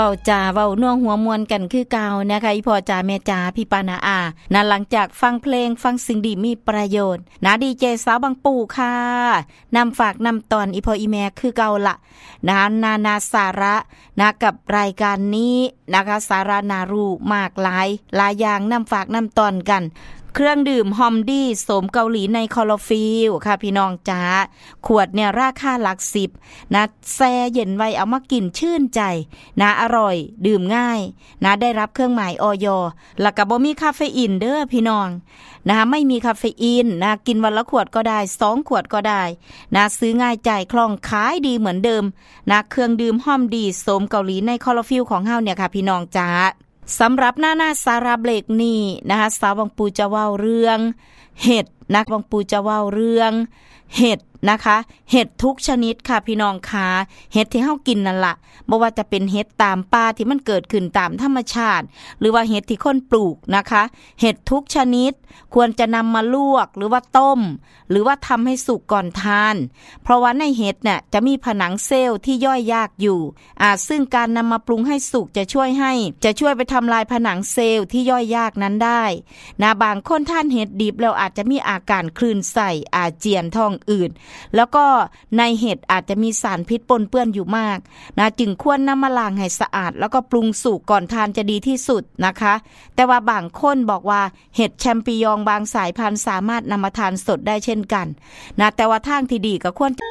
เอาจ่าเว้าน่วงหัวมวนกันคือเก่านะคะอีพ่อจ๋าแม่จ๋าพี่ปานาอานะหลังจากฟังเพลงฟังสิ่งดีมีประโยชน์นะดีเจสาวบางปู่ค่ะนำฝากนำตอนอีพ่ออีแม่คือเก่าละนะนาสาระนะกับรายการนี้นะคะสาระนารู้มากหลายอย่างนำฝากนำตอนกันเครื่องดื่มฮอมดี้โสมเกาหลีในคลอโรฟิลค่ะพี่น้องจ๋าขวดเนี่ยราคาหลัก10นะแช่เย็นไว้เอามากินชื่นใจนะอร่อยดื่มง่ายนะได้รับเครื่องหมายอย.แล้วก็บ่มีคาเฟอีนเด้อพี่น้องนะไม่มีคาเฟอีนนะกินวันละขวดก็ได้2ขวดก็ได้นะซื้อง่ายจ่ายคล่องขายดีเหมือนเดิมนะเครื่องดื่มฮอมดี้โสมเกาหลีในคลอโรฟิลของเฮาเนี่ยค่ะพี่น้องจ๋าสำหรับหน้าสาราเบรกนี่นะคะสาวบางปูจะเว้าเรื่องเห็ดนักบางปูจะเว้าเรื่องเห็ดนะคะเห็ดทุกชนิดค่ะพี่น้องค่ะเห็ดที่เฮากินนั่นล่ะบ่ว่าจะเป็นเห็ดตามป่าที่มันเกิดขึ้นตามธรรมชาติหรือว่าเห็ดที่คนปลูกนะคะเห็ดทุกชนิดควรจะนำมาลวกหรือว่าต้มหรือว่าทำให้สุกก่อนทานเพราะว่าในเห็ดเนี่ยจะมีผนังเซลล์ที่ย่อยยากอยู่ซึ่งการนำมาปรุงให้สุกจะช่วยไปทำลายผนังเซลล์ที่ย่อยยากนั้นได้นะบางคนทานเห็ดดิบแล้วอาจจะมีอาการคลื่นไส้อาเจียนท้องอืดแล้วก็ในเห็ดอาจจะมีสารพิษปนเปื้อนอยู่มากนะจึงควรนำมาล้างให้สะอาดแล้วก็ปรุงสุกก่อนทานจะดีที่สุดนะคะแต่ว่าบางคนบอกว่าเห็ดแชมปิญองบางสายพันธุ์สามารถนำมาทานสดได้เช่นกันนะแต่ว่าทางที่ดีก็ควร